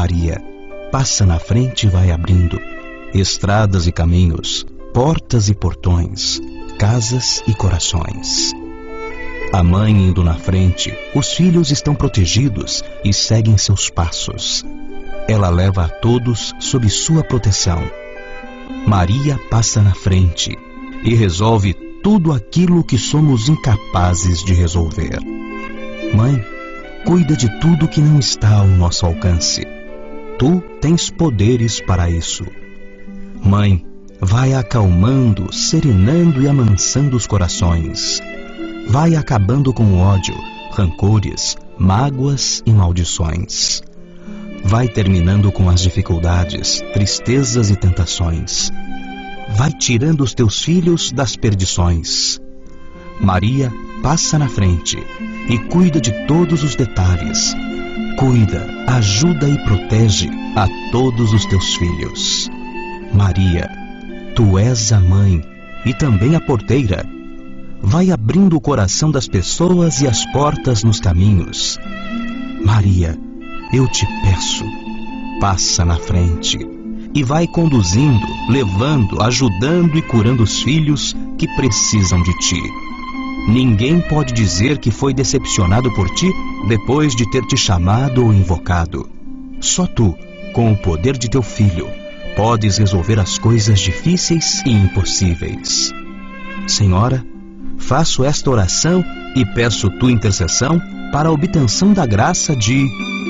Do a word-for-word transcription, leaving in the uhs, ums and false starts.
Maria passa na frente e vai abrindo estradas e caminhos, portas e portões, casas e corações. A mãe indo na frente, os filhos estão protegidos e seguem seus passos. Ela leva a todos sob sua proteção. Maria passa na frente e resolve tudo aquilo que somos incapazes de resolver. Mãe, cuida de tudo que não está ao nosso alcance. Tu tens poderes para isso. Mãe, vai acalmando, serenando e amansando os corações. Vai acabando com o ódio, rancores, mágoas e maldições. Vai terminando com as dificuldades, tristezas e tentações. Vai tirando os teus filhos das perdições. Maria passa na frente e cuida de todos os detalhes. Cuida, ajuda e protege a todos os teus filhos. Maria, tu és a mãe e também a porteira. Vai abrindo o coração das pessoas e as portas nos caminhos. Maria, eu te peço, passa na frente e vai conduzindo, levando, ajudando e curando os filhos que precisam de ti. Ninguém pode dizer que foi decepcionado por ti depois de ter te chamado ou invocado. Só tu, com o poder de teu filho, podes resolver as coisas difíceis e impossíveis. Senhora, faço esta oração e peço tua intercessão para a obtenção da graça de